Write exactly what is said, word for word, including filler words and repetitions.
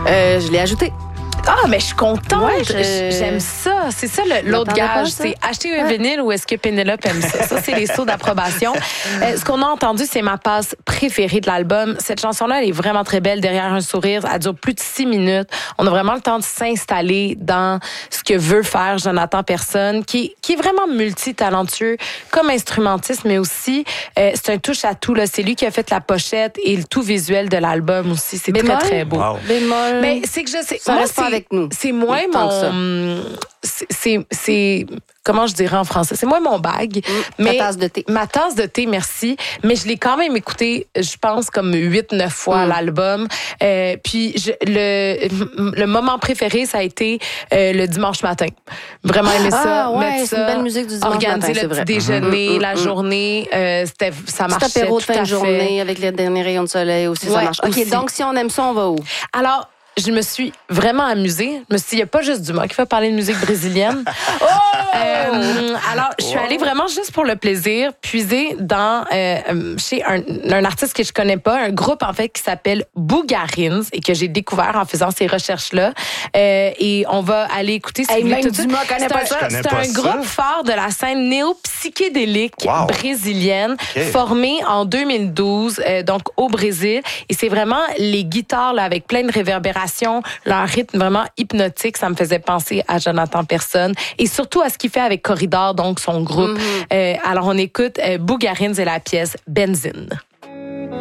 Euh, je l'ai ajouté. Ah, mais je suis contente. Ouais, je- J'aime ça. C'est ça le- l'autre T'entendais pas gage. ça? C'est acheter un vinyle ou est-ce que Pénélope aime ça? Ça, c'est les sauts d'approbation. Euh, ce qu'on a entendu, c'est ma passe préférée de l'album. Cette chanson-là, elle est vraiment très belle. Derrière un sourire, elle dure plus de six minutes. On a vraiment le temps de s'installer dans ce que veut faire Jonathan Personne, qui, qui est vraiment multitalentueux comme instrumentiste, mais aussi, euh, c'est un touche-à-tout, là. C'est lui qui a fait la pochette et le tout visuel de l'album aussi. C'est très, Bémol? très beau. Wow. Bémol. Mais c'est que je sais. Ça moi, reste pas c'est- avec nous. C'est moins Tant que ça. mon. c'est- C'est. c'est- Comment je dirais en français? C'est moins mon bag. Mmh, mais ta tasse de thé. Ma tasse de thé, merci. Mais je l'ai quand même écouté, je pense, comme huit, neuf fois Mm. l'album. Euh, puis je, le, le moment préféré, ça a été euh, le dimanche matin. Vraiment aimé ça. Ah, ouais, mettre c'est ça, une belle musique du dimanche organiser matin, le c'est petit vrai. déjeuner, Mm, mm, la mm. journée. Euh, c'était, ça Petit marchait apéro de tout fin à de fait. journée avec les derniers rayons de soleil aussi, ça Ouais, marche. OK, aussi. donc si on aime ça, on va où? Alors, je me suis vraiment amusée. Je me suis dit, il n'y a pas juste du moi qui fait parler de musique brésilienne. Oh! Euh, alors, je suis allée vraiment juste pour le plaisir, puiser dans euh, chez un, un artiste que je connais pas, un groupe en fait qui s'appelle Bougarins et que j'ai découvert en faisant ces recherches-là. Euh, et on va aller écouter ce Hey, clip même tout de suite. Dumas connaît C'est pas un- ça. Je connais C'est pas un ça. groupe phare de la scène néo-psychédélique Wow. brésilienne, OK. formé en deux mille douze, euh, donc au Brésil. Et c'est vraiment les guitares là, avec plein de réverbérations, leur rythme vraiment hypnotique. Ça me faisait penser à Jonathan Personne et surtout à ce qu'il fait avec Corridor, donc son groupe. Euh, alors on écoute euh, Bougarins et la pièce Benzine.